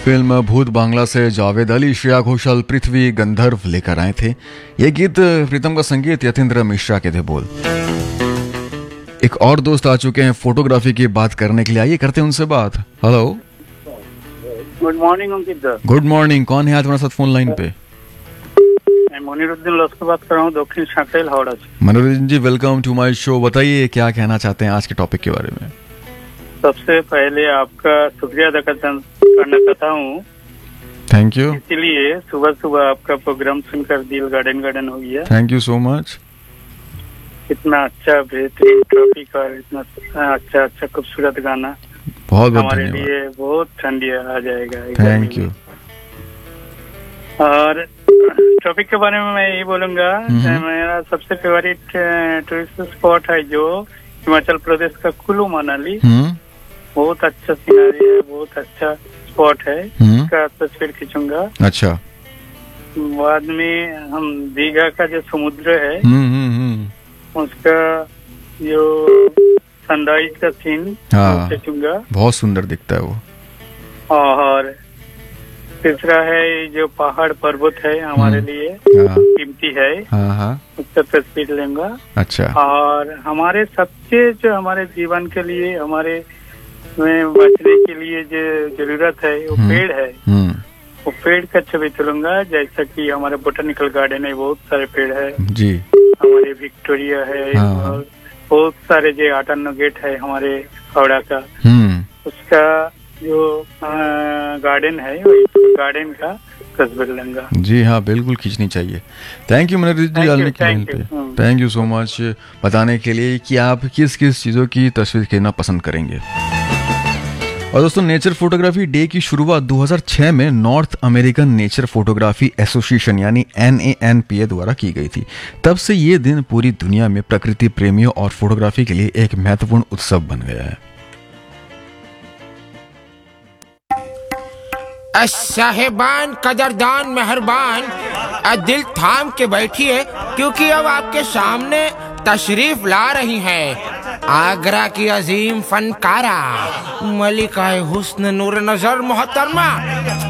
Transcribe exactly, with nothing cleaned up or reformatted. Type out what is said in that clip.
Film भूत बांग्ला से जावेद अली, श्रेया घोषाल, पृथ्वी गंधर्व लेकर आए थे। ये गीत प्रीतम का संगीत, यतीन्द्र मिश्रा के थे बोल। एक और दोस्त आ चुके हैं फोटोग्राफी की बात करने के लिए, आइए करते हैं उनसे बात। हेलो, गुड मॉर्निंग अंकित सर। Good morning. कौन है आज हमारे साथ फोन लाइन पे? मैं मोनिरुद्दीन लस्कर बात कर रहा हूँ, दक्षिण शाखेल, हावड़ा से। मनोरंजन जी, वेलकम टू माय शो। बताइए क्या कहना चाहते हैं आज के टॉपिक के बारे में? सबसे पहले आपका शुक्रिया अदा करना चाहता हूँ। Thank you. इसीलिए सुबह सुबह आपका प्रोग्राम सुनकर दिल गार्डन गार्डन हो गया। Thank you so much. इतना अच्छा बेहतरीन टॉपिक और इतना अच्छा अच्छा खूबसूरत गाना बहुत बहुत हमारे धन्यवाद। लिए बहुत ठंडी आ जाएगा। Thank you. और टॉपिक के बारे में मैं यही बोलूंगा, मेरा सबसे फेवरेट टूरिस्ट स्पॉट है जो हिमाचल प्रदेश का कुल्लू मनाली। बहुत अच्छा सीनरी है, बहुत अच्छा स्पॉट है, इसका तस्वीर खींचूंगा। अच्छा। बाद में हम दीघा का जो समुद्र है उसका जो सनराइज का सीन खींचूंगा, बहुत सुंदर दिखता है वो। और तीसरा है जो पहाड़ पर्वत है हमारे लिए कीमती है, उसका तस्वीर लूंगा। अच्छा। और हमारे सबसे जो हमारे जीवन के लिए, हमारे में बचने के लिए जो जरूरत है वो पेड़ है, वो पेड़ का छवि तुलूंगा। जैसा कि हमारे बोटानिकल गार्डन है, बहुत सारे पेड़ है जी। हमारे विक्टोरिया है, और बहुत सारे जो आटानो गेट है हमारे हावड़ा का, उसका जो गार्डन है गार्डन का तस्वीर लूंगा। जी हाँ, बिल्कुल खींचनी चाहिए। थैंक यू मनोज जी आने के लिए। थैंक यू सो मच बताने के लिए कि आप किस किस चीज़ों की तस्वीर खींचना पसंद करेंगे। और दोस्तों, नेचर फोटोग्राफी डे की शुरुआत दो हज़ार छह में north American nature photography association यानी N A N P A द्वारा की गई थी। तब से ये दिन पूरी दुनिया में प्रकृति प्रेमियों और फोटोग्राफी के लिए एक महत्वपूर्ण उत्सव बन गया है। साहेबान, कदरदान, मेहरबान, दिल थाम के बैठिए क्योंकि अब आपके सामने तशरीफ ला रही हैं आगरा की अजीम फनकारा मलिका हुस्न नूर नजर मोहतरमा